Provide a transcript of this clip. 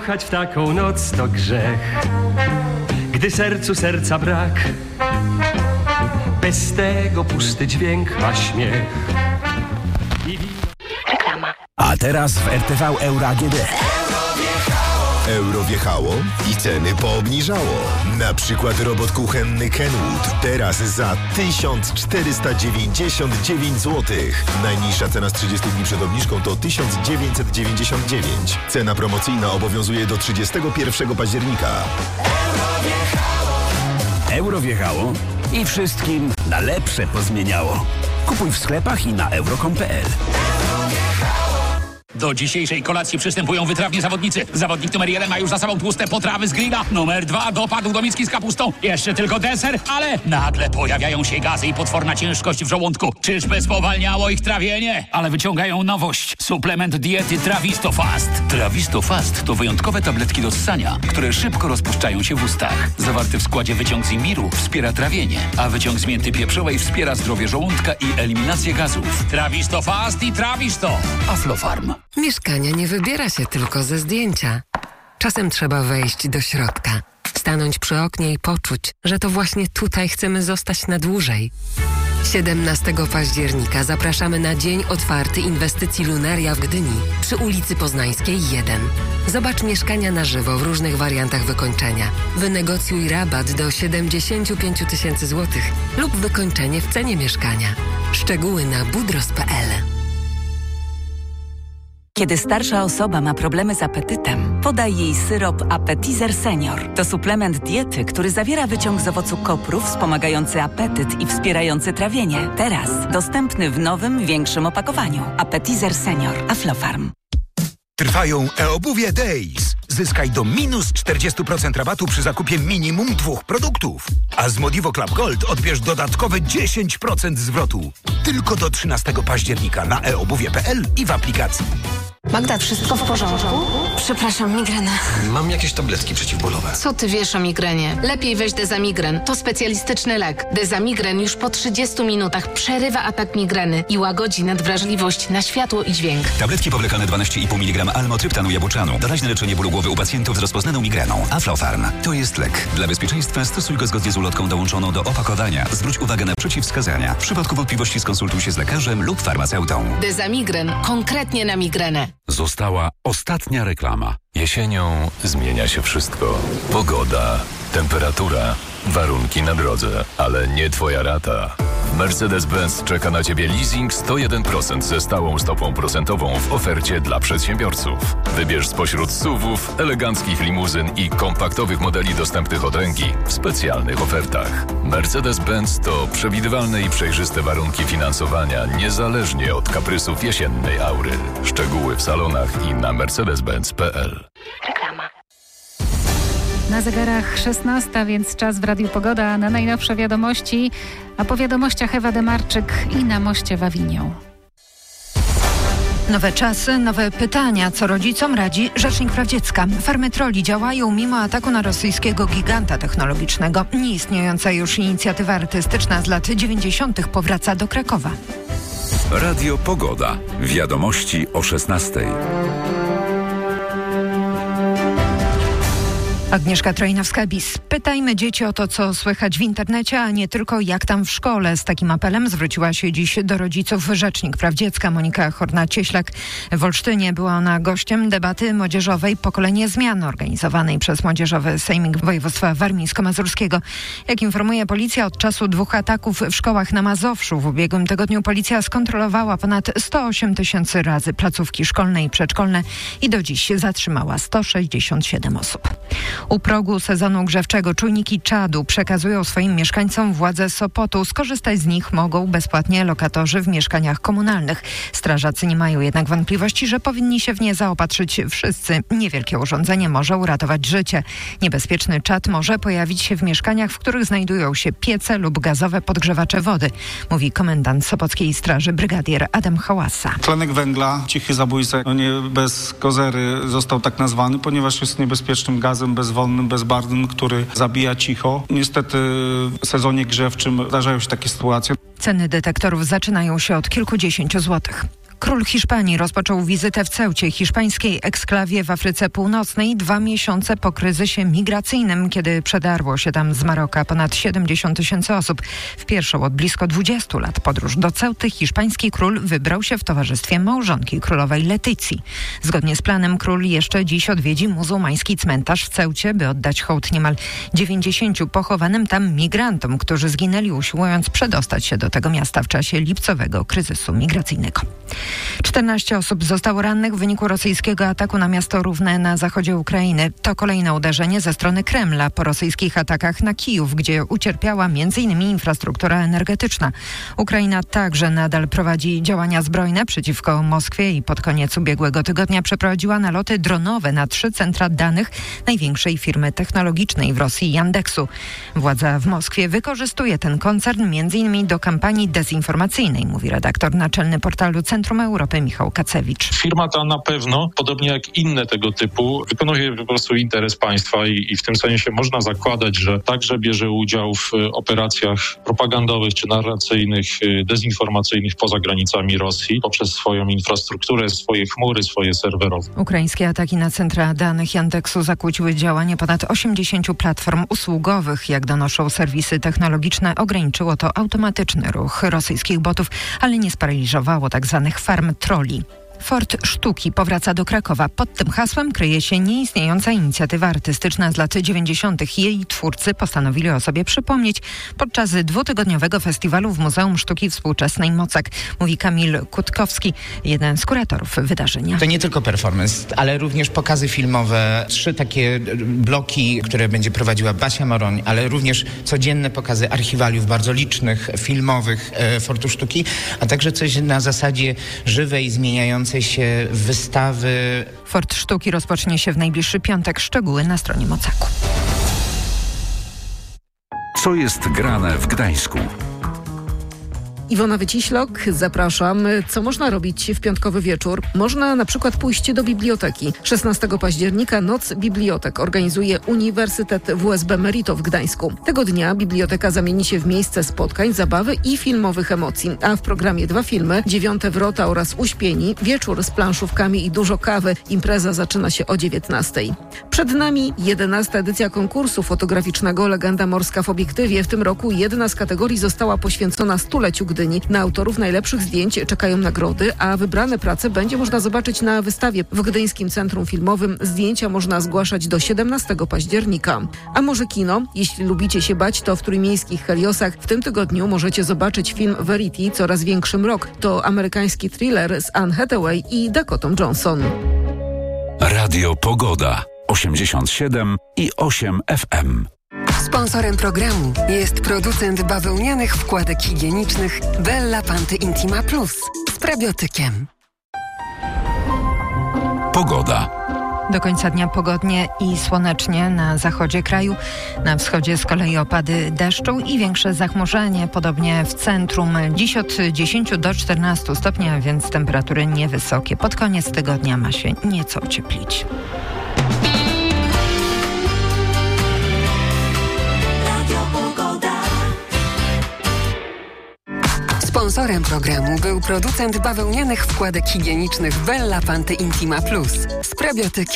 kochać w taką noc to grzech, gdy sercu serca brak. Bez tego pusty dźwięk ma śmiech. Reklama. A teraz w RTV Euro AGD. Euro wjechało i ceny poobniżało. Na przykład robot kuchenny Kenwood teraz za 1499 zł. Najniższa cena z 30 dni przed obniżką to 1999. Cena promocyjna obowiązuje do 31 października. Euro wjechało i wszystkim na lepsze pozmieniało. Kupuj w sklepach i na euro.com.pl. Do dzisiejszej kolacji przystępują wytrawni zawodnicy. Zawodnik numer 1 ma już za sobą tłuste potrawy z grilla. Numer 2 dopadł do miski z kapustą. Jeszcze tylko deser, ale nagle pojawiają się gazy i potworna ciężkość w żołądku. Czyżby spowalniało ich trawienie? Ale wyciągają nowość. Suplement diety Trawisto Fast. Trawisto Fast to wyjątkowe tabletki do ssania, które szybko rozpuszczają się w ustach. Zawarty w składzie wyciąg z imbiru wspiera trawienie, a wyciąg z mięty pieprzowej wspiera zdrowie żołądka i eliminację gazów. Trawisto Fast i Trawisto. Aflofarm. Mieszkania nie wybiera się tylko ze zdjęcia. Czasem trzeba wejść do środka, stanąć przy oknie i poczuć, że to właśnie tutaj chcemy zostać na dłużej. 17 października zapraszamy na Dzień Otwarty Inwestycji Luneria w Gdyni przy ulicy Poznańskiej 1. Zobacz mieszkania na żywo w różnych wariantach wykończenia. Wynegocjuj rabat do 75 000 złotych lub wykończenie w cenie mieszkania. Szczegóły na budros.pl. Kiedy starsza osoba ma problemy z apetytem, podaj jej syrop Appetizer Senior. To suplement diety, który zawiera wyciąg z owocu koprów wspomagający apetyt i wspierający trawienie. Teraz dostępny w nowym, większym opakowaniu. Appetizer Senior. Aflofarm. Trwają e-obuwie Days. Zyskaj do minus 40% rabatu przy zakupie minimum 2 produktów. A z Modivo Club Gold odbierz dodatkowe 10% zwrotu. Tylko do 13 października na eobuwie.pl i w aplikacji. Magda, wszystko w porządku? Przepraszam, migrena. Mam jakieś tabletki przeciwbólowe. Co ty wiesz o migrenie? Lepiej weź Dezamigren. To specjalistyczny lek. Dezamigren już po 30 minutach przerywa atak migreny i łagodzi nadwrażliwość na światło i dźwięk. Tabletki powlekane 12,5 mg almotryptanu jabuczanu. Doraźne leczenie bólu głowy u pacjentów z rozpoznaną migreną. Aflofarm. To jest lek. Dla bezpieczeństwa stosuj go zgodnie z ulotką dołączoną do opakowania. Zwróć uwagę na przeciwwskazania. W przypadku wątpliwości skonsultuj się z lekarzem lub farmaceutą. Dezamigren. Konkretnie na migrenę. Została ostatnia reklama. Jesienią zmienia się wszystko. Pogoda, temperatura, warunki na drodze, ale nie twoja rata. Mercedes-Benz czeka na Ciebie leasing 101% ze stałą stopą procentową w ofercie dla przedsiębiorców. Wybierz spośród SUV-ów, eleganckich limuzyn i kompaktowych modeli dostępnych od ręki w specjalnych ofertach. Mercedes-Benz to przewidywalne i przejrzyste warunki finansowania niezależnie od kaprysów jesiennej aury. Szczegóły w salonach i na mercedes-benz.pl. Reklama. Na zegarach 16, więc czas w Radiu Pogoda na najnowsze wiadomości, a po wiadomościach Ewa Demarczyk i na moście w Avignon. Nowe czasy, nowe pytania. Co rodzicom radzi Rzecznik Praw Dziecka? Farmy trolli działają mimo ataku na rosyjskiego giganta technologicznego. Nieistniejąca już inicjatywa artystyczna z lat 90. powraca do Krakowa. Radio Pogoda. Wiadomości o 16:00. Agnieszka Trojnowska-Bis. Pytajmy dzieci o to, co słychać w internecie, a nie tylko jak tam w szkole. Z takim apelem zwróciła się dziś do rodziców Rzecznik Praw Dziecka Monika Horna-Cieślak. W Olsztynie była ona gościem debaty młodzieżowej Pokolenie Zmian organizowanej przez Młodzieżowy Sejmik Województwa Warmińsko-Mazurskiego. Jak informuje policja, od czasu 2 ataków w szkołach na Mazowszu w ubiegłym tygodniu policja skontrolowała ponad 108 000 razy placówki szkolne i przedszkolne i do dziś zatrzymała 167 osób. U progu sezonu grzewczego czujniki czadu przekazują swoim mieszkańcom władze Sopotu. Skorzystać z nich mogą bezpłatnie lokatorzy w mieszkaniach komunalnych. Strażacy nie mają jednak wątpliwości, że powinni się w nie zaopatrzyć wszyscy. Niewielkie urządzenie może uratować życie. Niebezpieczny czad może pojawić się w mieszkaniach, w których znajdują się piece lub gazowe podgrzewacze wody, mówi komendant Sopockiej Straży brygadier Adam Hałasa. Tlenek węgla, cichy zabójca, nie bez kozery został tak nazwany, ponieważ jest niebezpiecznym gazem bezwolnym, bezbarwnym, który zabija cicho. Niestety w sezonie grzewczym zdarzają się takie sytuacje. Ceny detektorów zaczynają się od kilkudziesięciu złotych. Król Hiszpanii rozpoczął wizytę w Ceucie, hiszpańskiej eksklawie w Afryce Północnej, 2 miesiące po kryzysie migracyjnym, kiedy przedarło się tam z Maroka ponad 70 000 osób. W pierwszą od blisko 20 lat podróż do Ceuty hiszpański król wybrał się w towarzystwie małżonki królowej Letycji. Zgodnie z planem król jeszcze dziś odwiedzi muzułmański cmentarz w Ceucie, by oddać hołd niemal 90 pochowanym tam migrantom, którzy zginęli usiłując przedostać się do tego miasta w czasie lipcowego kryzysu migracyjnego. 14 osób zostało rannych w wyniku rosyjskiego ataku na miasto Równe na zachodzie Ukrainy. To kolejne uderzenie ze strony Kremla po rosyjskich atakach na Kijów, gdzie ucierpiała m.in. infrastruktura energetyczna. Ukraina także nadal prowadzi działania zbrojne przeciwko Moskwie i pod koniec ubiegłego tygodnia przeprowadziła naloty dronowe na 3 centra danych największej firmy technologicznej w Rosji, Yandexu. Władza w Moskwie wykorzystuje ten koncern m.in. do kampanii dezinformacyjnej, mówi redaktor naczelny portalu Centrum Europy Michał Kacewicz. Firma ta na pewno, podobnie jak inne tego typu, wykonuje po prostu interes państwa i w tym sensie można zakładać, że także bierze udział w operacjach propagandowych czy narracyjnych, dezinformacyjnych poza granicami Rosji poprzez swoją infrastrukturę, swoje chmury, swoje serwerowe. Ukraińskie ataki na centra danych Yandexu zakłóciły działanie ponad 80 platform usługowych. Jak donoszą serwisy technologiczne, ograniczyło to automatyczny ruch rosyjskich botów, ale nie sparaliżowało tzw. farm trolli. Fort Sztuki powraca do Krakowa. Pod tym hasłem kryje się nieistniejąca inicjatywa artystyczna z lat 90. Jej twórcy postanowili o sobie przypomnieć podczas 2-tygodniowego festiwalu w Muzeum Sztuki Współczesnej Mocek, mówi Kamil Kutkowski, jeden z kuratorów wydarzenia. To nie tylko performance, ale również pokazy filmowe. 3 takie bloki, które będzie prowadziła Basia Moroń, ale również codzienne pokazy archiwaliów bardzo licznych, filmowych Fortu Sztuki, a także coś na zasadzie żywej, zmieniającej się wystawy. Fort Sztuki rozpocznie się w najbliższy piątek. Szczegóły na stronie Mocaku. Co jest grane w Gdańsku? Iwona Wyciślok, zapraszam. Co można robić w piątkowy wieczór? Można na przykład pójść do biblioteki. 16 października Noc Bibliotek organizuje Uniwersytet WSB Merito w Gdańsku. Tego dnia biblioteka zamieni się w miejsce spotkań, zabawy i filmowych emocji. A w programie 2 filmy, 9 Wrota oraz Uśpieni, wieczór z planszówkami i dużo kawy. Impreza zaczyna się o 19. Przed nami 11. edycja konkursu fotograficznego Legenda Morska w obiektywie. W tym roku jedna z kategorii została poświęcona stuleciu Gdyni. Na autorów najlepszych zdjęć czekają nagrody, a wybrane prace będzie można zobaczyć na wystawie w Gdyńskim Centrum Filmowym. Zdjęcia można zgłaszać do 17 października. A może kino? Jeśli lubicie się bać, to w trójmiejskich Heliosach w tym tygodniu możecie zobaczyć film Verity, Coraz większy mrok. To amerykański thriller z Anne Hathaway i Dakotą Johnson. Radio Pogoda 87,8 FM. Sponsorem programu jest producent bawełnianych wkładek higienicznych Bella Panty Intima Plus z prebiotykiem. Pogoda. Do końca dnia pogodnie i słonecznie na zachodzie kraju. Na wschodzie z kolei opady deszczu i większe zachmurzenie, podobnie w centrum. Dziś od 10 do 14 stopni, a więc temperatury niewysokie. Pod koniec tygodnia ma się nieco ocieplić. Sponsorem programu był producent bawełnianych wkładek higienicznych Bella Panty Intima Plus z prebiotykiem.